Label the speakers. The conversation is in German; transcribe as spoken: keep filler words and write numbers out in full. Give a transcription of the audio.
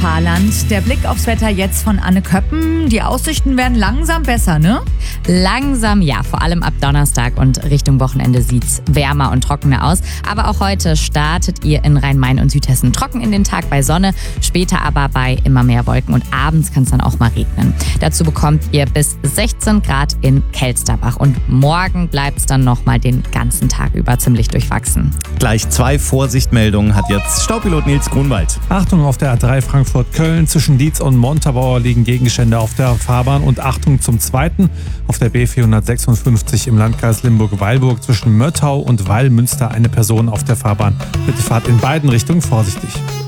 Speaker 1: Fahrland. Der Blick aufs Wetter jetzt von Anne Köppen. Die Aussichten werden langsam besser, ne?
Speaker 2: Langsam ja, vor allem ab Donnerstag und Richtung Wochenende sieht's wärmer und trockener aus. Aber auch heute startet ihr in Rhein-Main und Südhessen trocken in den Tag bei Sonne, später aber bei immer mehr Wolken und abends kann es dann auch mal regnen. Dazu bekommt ihr bis sechzehn Grad in Kelsterbach und morgen bleibt es dann nochmal den ganzen Tag über ziemlich durchwachsen.
Speaker 3: Gleich zwei Vorsichtmeldungen hat jetzt Staupilot Nils Grunwald.
Speaker 4: Achtung auf der A drei Frankfurt-Köln. Zwischen Dietz und Montabaur liegen Gegenstände auf der Fahrbahn. Und Achtung zum Zweiten auf der B vierhundertsechsundfünfzig im Landkreis Limburg-Weilburg zwischen Möttau und Wallmünster eine Person auf der Fahrbahn. Bitte fahrt in beiden Richtungen vorsichtig.